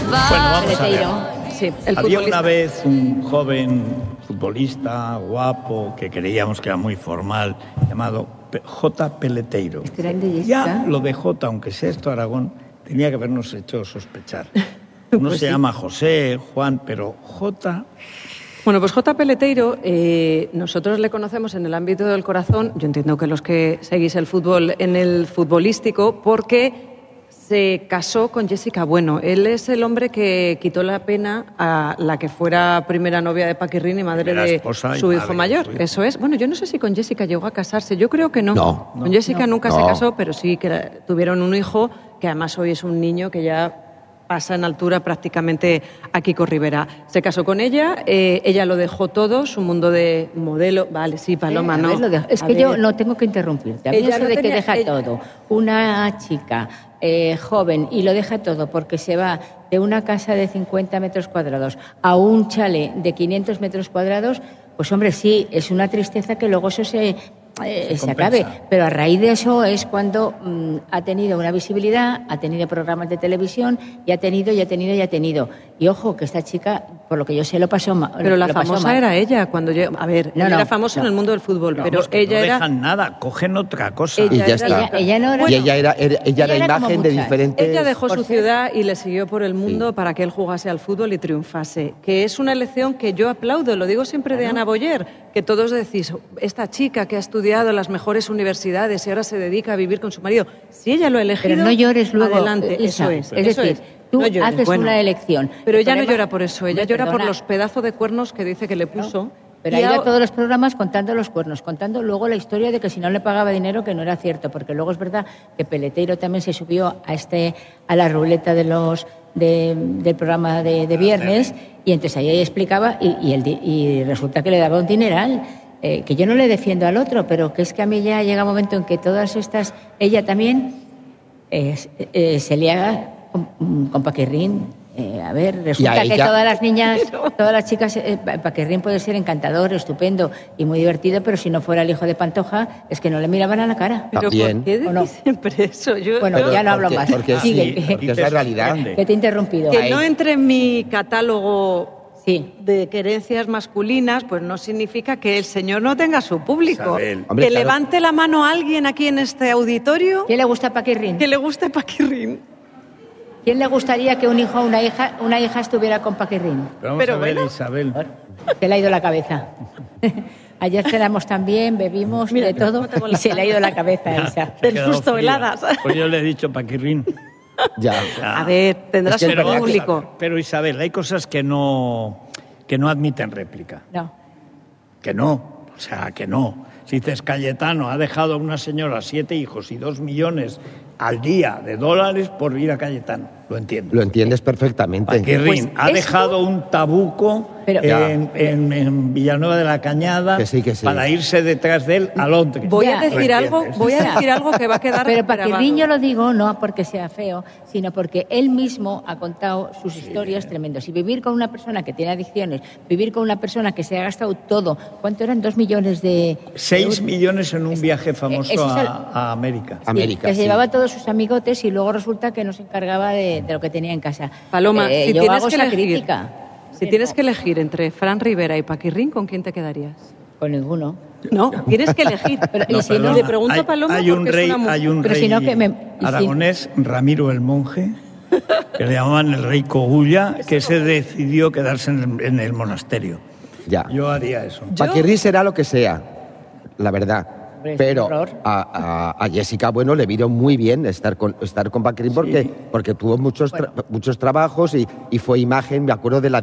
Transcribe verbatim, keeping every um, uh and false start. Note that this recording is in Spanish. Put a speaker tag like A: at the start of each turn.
A: Bueno, vamos a ver.
B: Sí, el
A: Había
B: futbolista.
A: una vez un joven futbolista guapo que creíamos que era muy formal, llamado Pe- J. Peleteiro.
C: ¿Este era el de Jessica?
A: Ya lo de J, aunque sea esto Aragón, tenía que habernos hecho sospechar. Uno
B: Pues
A: se
B: sí.
A: llama José, Juan, pero J...
B: Bueno, pues J. Peleteiro, eh, nosotros le conocemos en el ámbito del corazón, yo entiendo que los que seguís el fútbol en el futbolístico, porque se casó con Jessica Bueno. Él es el hombre que quitó la pena a la que fuera primera novia de Paquirrín y madre
A: Primera
B: de
A: esposa y
B: su hijo
A: madre de
B: mayor.
A: su hijo.
B: Eso es. Bueno, yo no sé si con Jessica llegó a casarse, yo creo que no.
D: No.
B: Con Jessica
C: No.
B: nunca se
D: No.
B: casó, pero sí que era- tuvieron un hijo que además hoy es un niño que ya pasa en altura prácticamente a Kiko Rivera. Se casó con ella, eh, ella lo dejó todo, su mundo de modelo. Vale, sí, Paloma,
C: Eh, a
B: no.
C: ver, lo de- es
B: A
C: que yo
B: ver.
C: no tengo que interrumpirte. A mí
B: Ella
C: eso
B: no
C: de que
B: tenía-
C: deja
B: ella-
C: todo, una chica eh, joven, y lo deja todo porque se va de una casa de cincuenta metros cuadrados a un chalet de quinientos metros cuadrados, pues hombre, sí, es una tristeza que luego eso se... eh,
A: Se
C: se acabe,
A: compensa.
C: pero a raíz de eso es cuando mm, ha tenido una visibilidad, ha tenido programas de televisión y ha tenido y ha tenido y ha tenido. Y ojo, que esta chica, por lo que yo sé, lo pasó mal.
B: Pero la
C: lo pasó
B: famosa
C: mal.
B: era ella cuando yo, a ver,
C: No,
B: ella
C: no,
B: era famosa
C: no.
B: en el mundo del fútbol,
A: Pero
B: pero
A: vamos, que
B: ella
A: no
B: era
A: dejan nada, cogen otra cosa.
B: Ella
D: Y ya
B: era
D: está.
C: Ella, ella no era...
D: Y ella era, era- ella era
C: Ella era como
D: imagen de
C: muchas.
D: diferentes...
B: Ella dejó
C: Por
B: su
C: ser-
B: ciudad y le siguió por el mundo
D: Sí.
B: para que él jugase al fútbol y triunfase. Que es una elección que yo aplaudo, lo digo siempre de Ana Boyer, que todos decís, esta chica que ha estudiado en las mejores universidades y ahora se dedica a vivir con su marido. Si ella lo ha elegido,
C: Pero no llores luego,
B: adelante.
C: Isa.
B: Eso es.
C: Es
B: eso
C: decir,
B: es.
C: tú
B: No llores,
C: haces
B: bueno.
C: una elección.
B: Pero
C: El
B: ella no
C: problema-
B: llora por eso, ella
C: Hombre,
B: llora por
C: perdona.
B: los pedazos de cuernos que dice que le puso.
C: Pero
B: Y
C: ha ido
B: ahora-
C: a todos los programas contando los cuernos, contando luego la historia de que si no le pagaba dinero, que no era cierto, porque luego es verdad que Peleteiro también se subió a este a la ruleta de los de- del programa de, de viernes y entonces ahí explicaba y, y, el di- y resulta que le daba un dineral. Eh, que yo no le defiendo al otro, pero que es que a mí ya llega un momento en que todas estas, ella también eh, eh, se liaba con, con Paquirrín. Eh, a ver, resulta que
D: ella-
C: todas las niñas, todas las chicas, eh, Pa- Paquirrín puede ser encantador, estupendo y muy divertido, pero si no fuera el hijo de Pantoja, es que no le miraban a la cara.
B: Pero
D: También.
B: ¿por qué decís
C: ¿O no?
B: siempre eso? Yo,
C: Bueno,
B: yo-
C: ya no hablo
D: porque-
C: más.
D: porque
C: Sigue,
D: sí,
C: que-
D: porque es la realidad.
C: que te he interrumpido.
B: que
D: Ahí.
B: no entre en mi catálogo
C: Sí.
B: de querencias masculinas, pues no significa que el señor no tenga su público.
A: Isabel.
D: Hombre,
B: que
D: claro.
B: levante la mano a alguien aquí en este auditorio
C: ¿Quién le gusta a Paquirrín?
B: que le guste Paquirrín.
C: ¿Quién le gustaría que un hijo o una hija, una hija estuviera con Paquirrín?
A: Pero vamos
B: Pero
A: a ver,
B: bueno.
A: Isabel.
C: Se le ha ido la cabeza. Ayer cenamos también, bebimos
B: Mira,
C: de todo
B: ¿cómo tengo
C: y
B: la
C: se le ha ido la cabeza a
A: Ya,
C: Isa.
A: se ha
B: Del
A: quedado
B: susto,
A: fría.
B: heladas.
A: Pues yo le he dicho Paquirrín.
D: Ya.
A: Ya.
B: A ver, tendrá
D: Es que
B: su
D: es verdad que-
B: público.
A: Pero Isabel, hay cosas que no, que no admiten réplica.
C: No.
A: Que no, o sea, que no. Si dices Cayetano ha dejado a una señora siete hijos y dos millones al día de dólares por ir a Cayetano, lo entiendo.
D: Lo entiendes perfectamente.
A: Paquirrín
B: Pues
A: ha
B: esto-
A: dejado un tabuco
C: Pero-
A: en, en- en Villanueva de la Cañada
D: Que sí, que sí.
A: para irse detrás de él a Londres.
B: Voy
C: Ya.
B: a decir
A: ¿Lo
B: algo,
A: entiendes?
B: voy a
C: Ya.
B: decir algo que va a quedar
C: Pero
B: grabado.
C: Paquirrín yo lo digo no porque sea feo, sino porque él mismo ha contado sus historias tremendas. Y vivir con una persona que tiene adicciones, vivir con una persona que se ha gastado todo, ¿cuánto eran? Dos millones de...
A: Seis
C: de-
A: millones en un viaje famoso
C: ese es el-
A: a, a América.
C: Sí,
D: América,
C: que se
D: sí.
C: llevaba a todos sus amigotes y luego resulta que no se encargaba de, de lo que tenía en casa.
B: Paloma,
C: Eh,
B: si
C: yo
B: tienes
C: hago
B: que
C: esa
B: elegir,
C: crítica.
B: si tienes que elegir entre Fran Rivera y Paquirrín, ¿con quién te quedarías?
C: Con ninguno.
B: No, tienes que elegir.
C: Pero,
A: No,
C: y si no,
A: perdona,
B: le pregunto
A: hay,
B: a Paloma
A: hay un
B: porque es
A: rey,
B: una mu-
A: hay un
C: Pero
A: rey
C: si no, que me- y si-
A: aragonés, Ramiro el Monje, que le llamaban el rey Cogulla, que se decidió quedarse en el, en el monasterio.
D: Ya.
A: Yo haría eso.
D: Paquirrín será lo que sea, la verdad.
C: Hombre, es
D: Pero
C: un horror.
D: a, a- a Jessica, bueno, le vino muy bien estar con, estar con Paquirrín porque, porque tuvo muchos, tra- muchos trabajos y, y fue imagen, me acuerdo de la